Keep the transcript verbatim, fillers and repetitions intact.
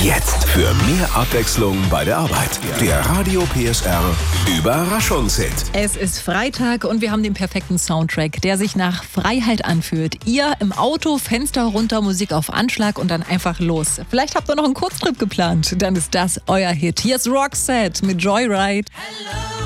Jetzt für mehr Abwechslung bei der Arbeit. Der Radio P S R Überraschungshit. Es ist Freitag und wir haben den perfekten Soundtrack, der sich nach Freiheit anfühlt. Ihr im Auto, Fenster runter, Musik auf Anschlag und dann einfach los. Vielleicht habt ihr noch einen Kurztrip geplant, dann ist das euer Hit. Hier ist Roxette mit Joyride. Hello.